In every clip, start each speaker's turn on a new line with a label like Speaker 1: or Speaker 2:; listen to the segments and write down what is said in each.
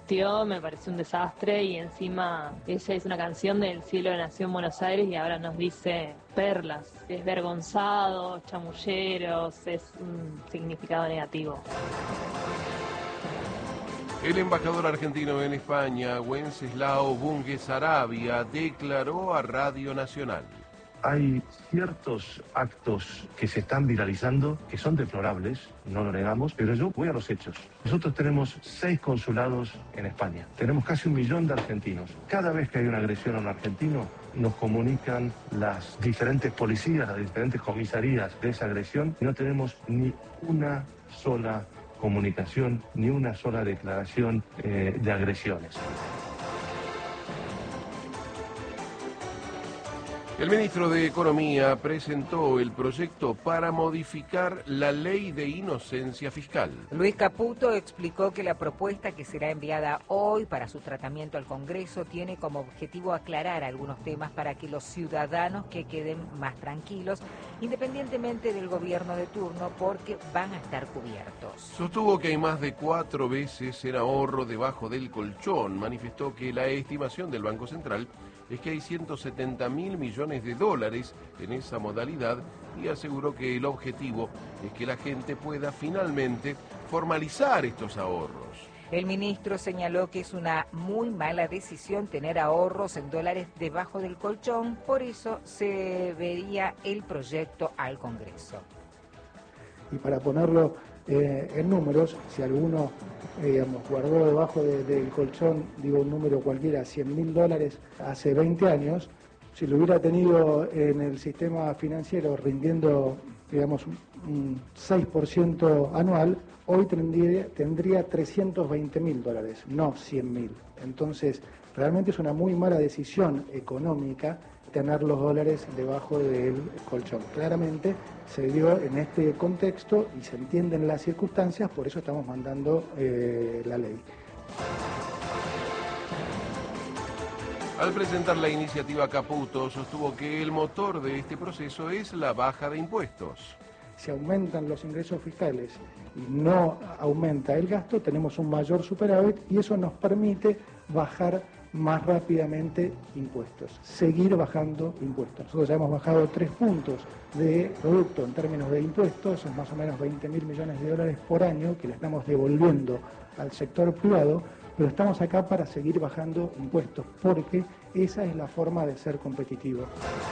Speaker 1: angustió, me pareció un desastre y encima ella hizo una canción del cielo de nació en Buenos Aires y ahora nos dice perlas, desvergonzados, chamulleros, es un significado negativo.
Speaker 2: El embajador argentino en España, Wenceslao Bunge Sarabia, declaró a Radio Nacional.
Speaker 3: Hay ciertos actos que se están viralizando, que son deplorables, no lo negamos, pero yo voy a los hechos. Nosotros tenemos 6 consulados en España, tenemos casi 1 millón de argentinos. Cada vez que hay una agresión a un argentino, nos comunican las diferentes policías, las diferentes comisarías de esa agresión, y no tenemos ni una sola comunicación, ni una sola declaración de agresiones.
Speaker 2: El ministro de Economía presentó el proyecto para modificar la ley de inocencia fiscal.
Speaker 4: Luis Caputo explicó que la propuesta que será enviada hoy para su tratamiento al Congreso tiene como objetivo aclarar algunos temas para que los ciudadanos que queden más tranquilos, independientemente del gobierno de turno, porque van a estar cubiertos.
Speaker 2: Sostuvo que hay más de 4 veces el ahorro debajo del colchón. Manifestó que la estimación del Banco Central es que hay 170.000 millones de dólares en esa modalidad y aseguró que el objetivo es que la gente pueda finalmente formalizar estos ahorros.
Speaker 4: El ministro señaló que es una muy mala decisión tener ahorros en dólares debajo del colchón, por eso se vería el proyecto al Congreso.
Speaker 5: Y para ponerlo en números, si alguno guardó debajo del colchón, digo un número cualquiera, $100.000 hace 20 años, si lo hubiera tenido en el sistema financiero rindiendo, digamos, un 6% anual, hoy tendría $320.000, no 100.000. Entonces, realmente es una muy mala decisión económica tener los dólares debajo del colchón. Claramente se dio en este contexto y se entienden las circunstancias, por eso estamos mandando la ley.
Speaker 2: Al presentar la iniciativa, Caputo sostuvo que el motor de este proceso es la baja de impuestos.
Speaker 5: Si aumentan los ingresos fiscales y no aumenta el gasto, tenemos un mayor superávit y eso nos permite bajar más rápidamente impuestos, seguir bajando impuestos. Nosotros ya hemos bajado 3 puntos de producto en términos de impuestos, son más o menos 20.000 millones de dólares por año que le estamos devolviendo al sector privado, pero estamos acá para seguir bajando impuestos, porque esa es la forma de ser competitivo.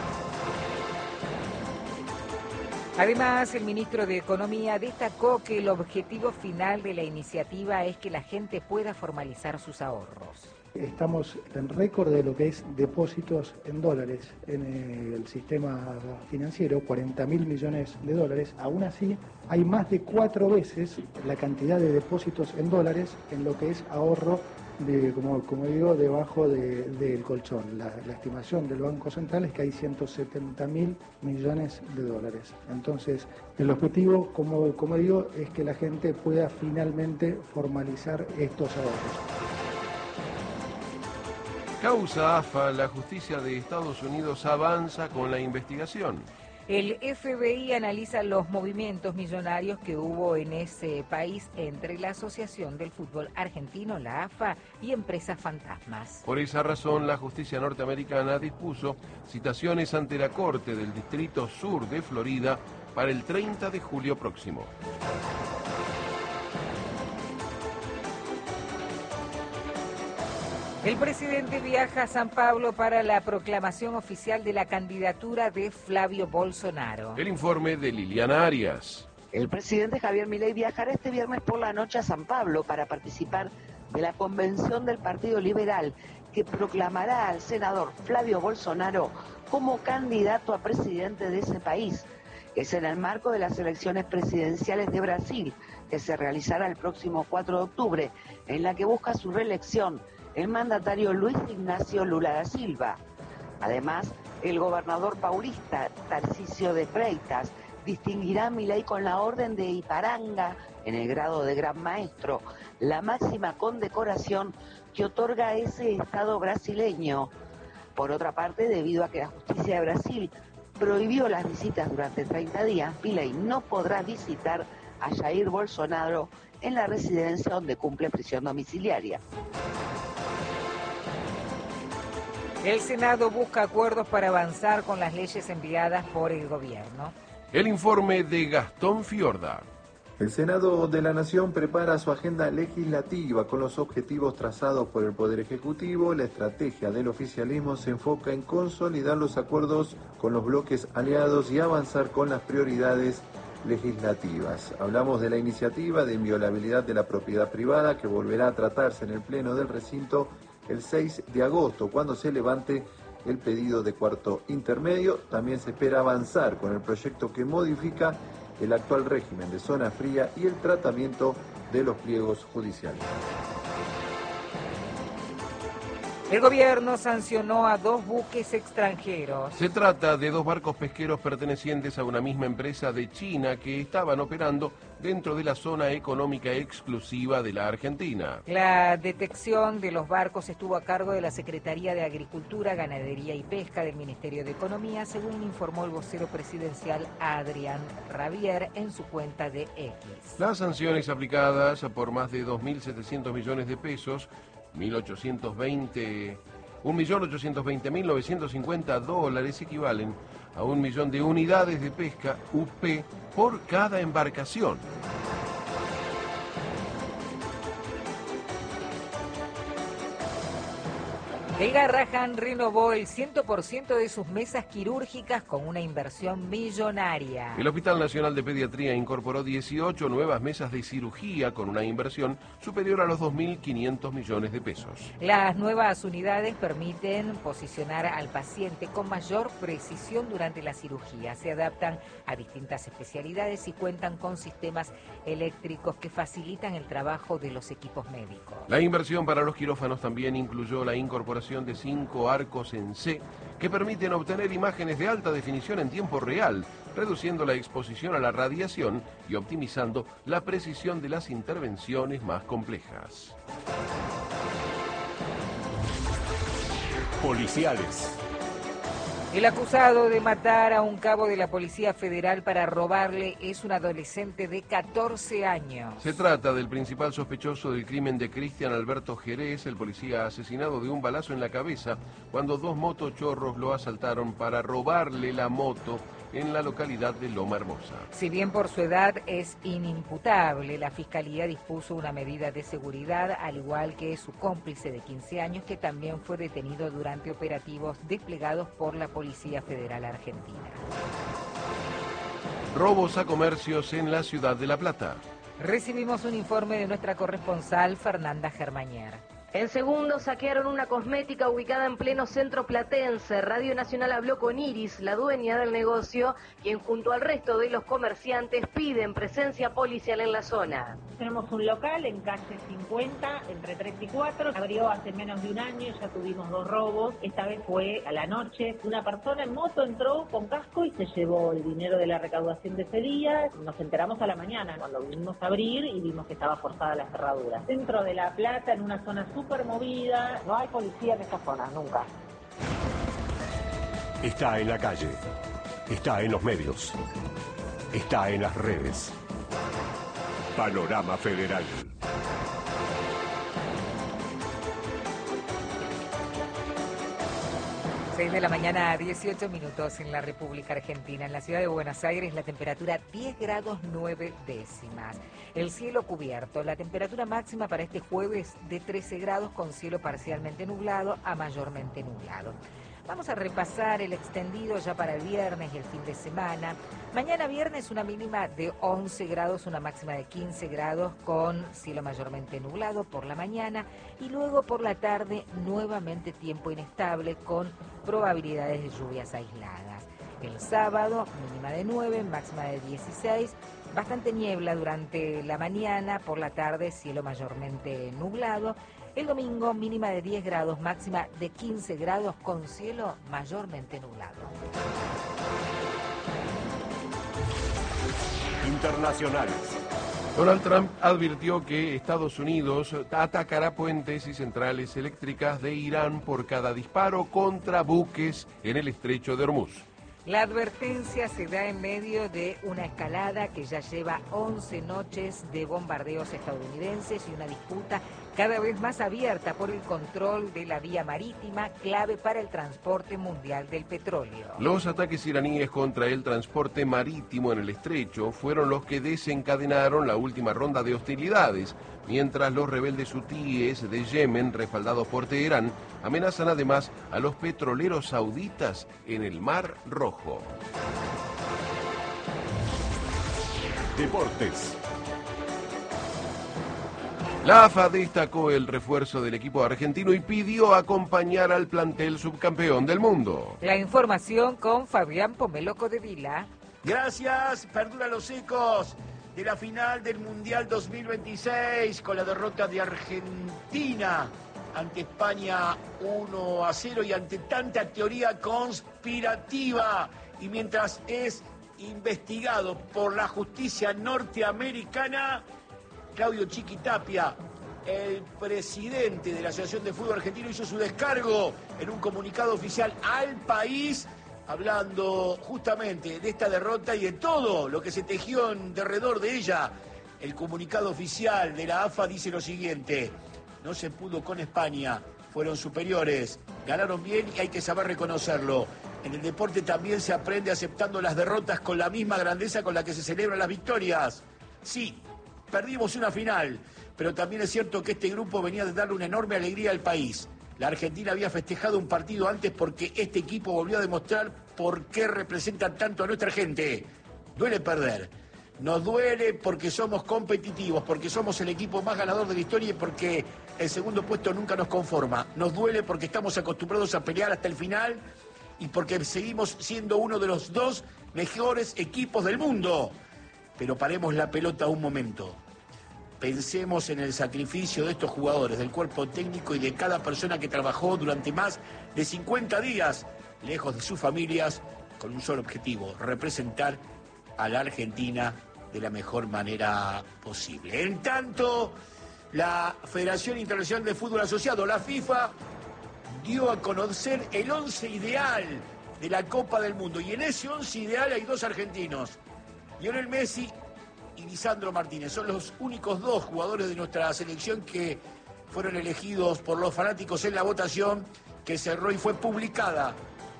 Speaker 4: Además, el ministro de Economía destacó que el objetivo final de la iniciativa es que la gente pueda formalizar sus ahorros.
Speaker 5: Estamos en récord de lo que es depósitos en dólares en el sistema financiero, 40.000 millones de dólares. Aún así, hay más de 4 veces la cantidad de depósitos en dólares en lo que es ahorro, como digo, debajo del colchón. La estimación del Banco Central es que hay 170.000 millones de dólares. Entonces, el objetivo, como digo, es que la gente pueda finalmente formalizar estos ahorros.
Speaker 2: Causa AFA, la justicia de Estados Unidos avanza con la investigación.
Speaker 4: El FBI analiza los movimientos millonarios que hubo en ese país entre la Asociación del Fútbol Argentino, la AFA, y empresas fantasmas.
Speaker 2: Por esa razón, la justicia norteamericana dispuso citaciones ante la Corte del Distrito Sur de Florida para el 30 de julio próximo.
Speaker 4: El presidente viaja a San Pablo para la proclamación oficial de la candidatura de Flavio Bolsonaro.
Speaker 2: El informe de Liliana Arias.
Speaker 6: El presidente Javier Milei viajará este viernes por la noche a San Pablo para participar de la convención del Partido Liberal que proclamará al senador Flavio Bolsonaro como candidato a presidente de ese país. Es en el marco de las elecciones presidenciales de Brasil, que se realizará el próximo 4 de octubre, en la que busca su reelección el mandatario Luis Ignacio Lula da Silva. Además, el gobernador paulista Tarcisio de Freitas distinguirá a Milei con la Orden de Iparanga, en el grado de Gran Maestro, la máxima condecoración que otorga ese estado brasileño. Por otra parte, debido a que la justicia de Brasil prohibió las visitas durante 30 días, Milei no podrá visitar a Jair Bolsonaro en la residencia donde cumple prisión domiciliaria.
Speaker 4: El Senado busca acuerdos para avanzar con las leyes enviadas por el gobierno.
Speaker 2: El informe de Gastón Fiorda.
Speaker 7: El Senado de la Nación prepara su agenda legislativa con los objetivos trazados por el Poder Ejecutivo. La estrategia del oficialismo se enfoca en consolidar los acuerdos con los bloques aliados y avanzar con las prioridades legislativas. Hablamos de la iniciativa de inviolabilidad de la propiedad privada que volverá a tratarse en el Pleno del recinto el 6 de agosto, cuando se levante el pedido de cuarto intermedio. También se espera avanzar con el proyecto que modifica el actual régimen de zona fría y el tratamiento de los pliegos judiciales.
Speaker 4: El gobierno sancionó a 2 buques extranjeros.
Speaker 2: Se trata de 2 barcos pesqueros pertenecientes a una misma empresa de China que estaban operando dentro de la zona económica exclusiva de la Argentina.
Speaker 4: La detección de los barcos estuvo a cargo de la Secretaría de Agricultura, Ganadería y Pesca del Ministerio de Economía, según informó el vocero presidencial Adrián Rabier en su cuenta de X.
Speaker 2: Las sanciones aplicadas por más de 2.700 millones de pesos, 1.820.950 dólares equivalen a 1 millón de unidades de pesca UP por cada embarcación.
Speaker 4: El Garrahan renovó el 100% de sus mesas quirúrgicas con una inversión millonaria.
Speaker 2: El Hospital Nacional de Pediatría incorporó 18 nuevas mesas de cirugía con una inversión superior a los 2.500 millones de pesos.
Speaker 4: Las nuevas unidades permiten posicionar al paciente con mayor precisión durante la cirugía. Se adaptan a distintas especialidades y cuentan con sistemas eléctricos que facilitan el trabajo de los equipos médicos.
Speaker 2: La inversión para los quirófanos también incluyó la incorporación de 5 arcos en C que permiten obtener imágenes de alta definición en tiempo real, reduciendo la exposición a la radiación y optimizando la precisión de las intervenciones más complejas.
Speaker 8: Policiales.
Speaker 4: El acusado de matar a un cabo de la Policía Federal para robarle es un adolescente de 14 años.
Speaker 2: Se trata del principal sospechoso del crimen de Cristian Alberto Jerez, el policía asesinado de un balazo en la cabeza cuando 2 motochorros lo asaltaron para robarle la moto en la localidad de Loma Hermosa.
Speaker 4: Si bien por su edad es inimputable, la Fiscalía dispuso una medida de seguridad, al igual que su cómplice de 15 años, que también fue detenido durante operativos desplegados por la Policía Federal Argentina.
Speaker 2: Robos a comercios en la ciudad de La Plata.
Speaker 4: Recibimos un informe de nuestra corresponsal Fernanda Germañer.
Speaker 9: En segundos saquearon una cosmética ubicada en pleno centro platense. Radio Nacional habló con Iris, la dueña del negocio, quien junto al resto de los comerciantes piden presencia policial en la zona.
Speaker 10: Tenemos un local en calle 50, entre 3 y 4. Abrió hace menos de un año, ya tuvimos 2 robos. Esta vez fue a la noche. Una persona en moto entró con casco y se llevó el dinero de la recaudación de ese día. Nos enteramos a la mañana cuando vinimos a abrir y vimos que estaba forzada la cerradura. Centro de La Plata, en una zona súper movida, no hay policía en esta zona, nunca.
Speaker 8: Está en la calle, está en los medios, está en las redes. Panorama Federal.
Speaker 4: De la mañana a 18 minutos en la República Argentina. En la ciudad de Buenos Aires la temperatura 10 grados 9 décimas. El cielo cubierto. La temperatura máxima para este jueves de 13 grados con cielo parcialmente nublado a mayormente nublado. Vamos a repasar el extendido ya para el viernes y el fin de semana. Mañana viernes una mínima de 11 grados, una máxima de 15 grados con cielo mayormente nublado por la mañana y luego por la tarde nuevamente tiempo inestable con probabilidades de lluvias aisladas. El sábado mínima de 9, máxima de 16, bastante niebla durante la mañana, por la tarde cielo mayormente nublado. El domingo mínima de 10 grados, máxima de 15 grados con cielo mayormente nublado.
Speaker 8: Internacionales.
Speaker 2: Donald Trump advirtió que Estados Unidos atacará puentes y centrales eléctricas de Irán por cada disparo contra buques en el estrecho de Hormuz.
Speaker 4: La advertencia se da en medio de una escalada que ya lleva 11 noches de bombardeos estadounidenses y una disputa cada vez más abierta por el control de la vía marítima, clave para el transporte mundial del petróleo.
Speaker 2: Los ataques iraníes contra el transporte marítimo en el estrecho fueron los que desencadenaron la última ronda de hostilidades, mientras los rebeldes hutíes de Yemen, respaldados por Teherán, amenazan además a los petroleros sauditas en el Mar Rojo.
Speaker 8: Deportes.
Speaker 2: La AFA destacó el refuerzo del equipo argentino y pidió acompañar al plantel subcampeón del mundo.
Speaker 4: La información con Fabián Pomeloco de Vila.
Speaker 11: Gracias, perduran los ecos de la final del Mundial 2026 con la derrota de Argentina ante España 1-0 y ante tanta teoría conspirativa. Y mientras es investigado por la justicia norteamericana, Claudio Chiquitapia, el presidente de la Asociación de Fútbol Argentino, hizo su descargo en un comunicado oficial al país, hablando justamente de esta derrota y de todo lo que se tejió en derredor de ella. El comunicado oficial de la AFA dice lo siguiente: no se pudo con España, fueron superiores, ganaron bien y hay que saber reconocerlo. En el deporte también se aprende aceptando las derrotas con la misma grandeza con la que se celebran las victorias. Sí, perdimos una final, pero también es cierto que este grupo venía de darle una enorme alegría al país. La Argentina había festejado un partido antes porque este equipo volvió a demostrar por qué representan tanto a nuestra gente. Duele perder. Nos duele porque somos competitivos, porque somos el equipo más ganador de la historia y porque el segundo puesto nunca nos conforma. Nos duele porque estamos acostumbrados a pelear hasta el final y porque seguimos siendo uno de los 2 mejores equipos del mundo. Pero paremos la pelota un momento. Pensemos en el sacrificio de estos jugadores, del cuerpo técnico y de cada persona que trabajó durante más de 50 días, lejos de sus familias, con un solo objetivo: representar a la Argentina de la mejor manera posible. En tanto, la Federación Internacional de Fútbol Asociado, la FIFA, dio a conocer el 11 ideal de la Copa del Mundo. Y en ese 11 ideal hay 2 argentinos: Lionel Messi y Lisandro Martínez. Son los únicos 2 jugadores de nuestra selección que fueron elegidos por los fanáticos en la votación que cerró y fue publicada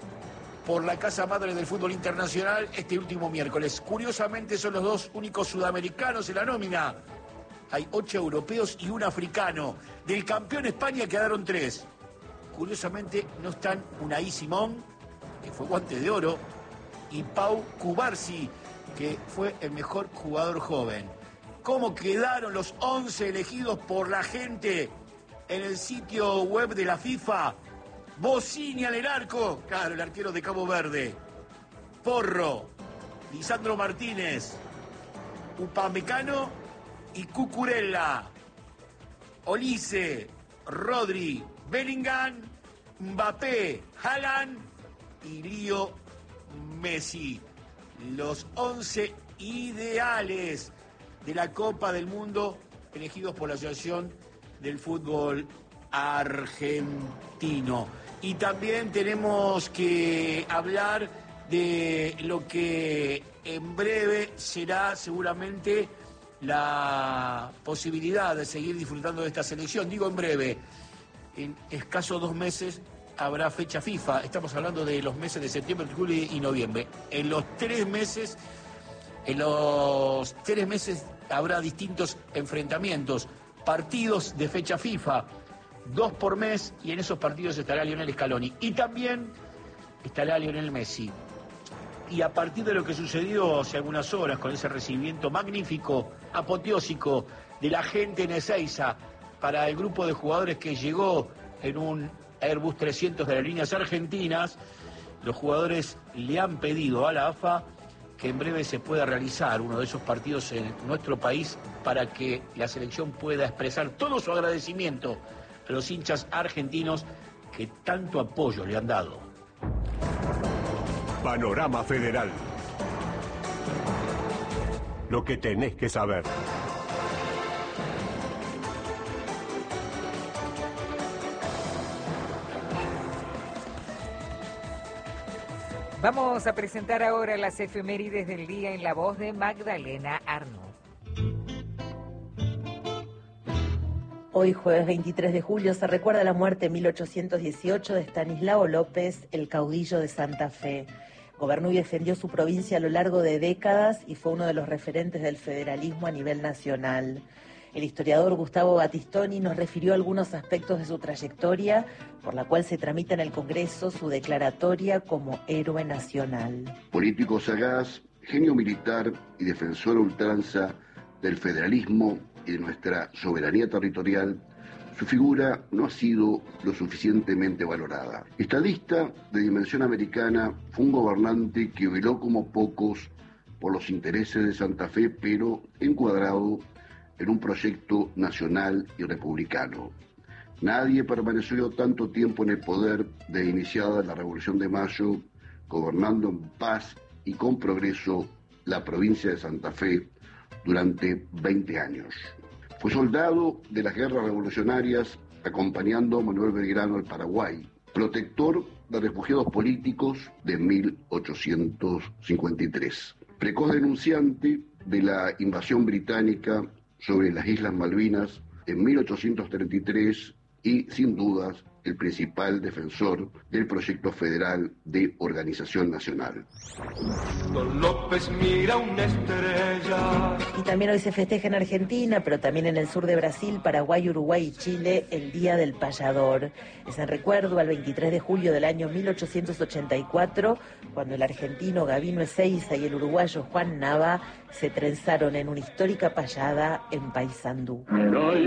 Speaker 11: por la Casa Madre del Fútbol Internacional este último miércoles. Curiosamente son los 2 únicos sudamericanos en la nómina. Hay 8 europeos y 1 africano. Del campeón España quedaron 3. Curiosamente no están Unai Simón, que fue Guante de Oro, y Pau Cubarsí, que fue el mejor jugador joven. ¿Cómo quedaron los 11 elegidos por la gente en el sitio web de la FIFA? Bossini en el arco, claro, el arquero de Cabo Verde. Porro, Lisandro Martínez, Upamecano y Cucurella. Olise, Rodri, Bellingham, Mbappé, Haaland y Leo Messi. Los 11 ideales de la Copa del Mundo elegidos por la Asociación del Fútbol Argentino. Y también tenemos que hablar de lo que en breve será seguramente la posibilidad de seguir disfrutando de esta selección. Digo en breve, en escasos 2 meses habrá fecha FIFA. Estamos hablando de los meses de septiembre, julio y noviembre. En los 3 meses habrá distintos enfrentamientos, partidos de fecha FIFA, 2 por mes, y en esos partidos estará Lionel Scaloni. Y también estará Lionel Messi. Y a partir de lo que sucedió hace algunas horas con ese recibimiento magnífico, apoteósico de la gente en Ezeiza para el grupo de jugadores que llegó en un Airbus 300 de las líneas argentinas, los jugadores le han pedido a la AFA que en breve se pueda realizar uno de esos partidos en nuestro país para que la selección pueda expresar todo su agradecimiento a los hinchas argentinos que tanto apoyo le han dado.
Speaker 8: Panorama Federal. Lo que tenés que saber.
Speaker 4: Vamos a presentar ahora las efemérides del día en la voz de Magdalena Arnaud.
Speaker 12: Hoy, jueves 23 de julio, se recuerda la muerte en 1818 de Estanislao López, el caudillo de Santa Fe. Gobernó y defendió su provincia a lo largo de décadas y fue uno de los referentes del federalismo a nivel nacional. El historiador Gustavo Battistoni nos refirió algunos aspectos de su trayectoria, por la cual se tramita en el Congreso su declaratoria como héroe nacional.
Speaker 13: Político sagaz, genio militar y defensor a ultranza del federalismo y de nuestra soberanía territorial, su figura no ha sido lo suficientemente valorada. Estadista de dimensión americana, fue un gobernante que veló como pocos por los intereses de Santa Fe, pero encuadrado en un proyecto nacional y republicano. Nadie permaneció tanto tiempo en el poder desde iniciada la Revolución de Mayo, gobernando en paz y con progreso la provincia de Santa Fe durante 20 años. Fue soldado de las guerras revolucionarias, acompañando a Manuel Belgrano al Paraguay, protector de refugiados políticos de 1853, precoz denunciante de la invasión británica sobre las Islas Malvinas en 1833 y, sin dudas, el principal defensor del proyecto federal de organización nacional.
Speaker 14: Don López mira una estrella.
Speaker 12: Y también hoy se festeja en Argentina, pero también en el sur de Brasil, Paraguay, Uruguay y Chile, el Día del Payador. Es en recuerdo al 23 de julio del año 1884, cuando el argentino Gabino Ezeiza y el uruguayo Juan Nava se trenzaron en una histórica payada en Paysandú.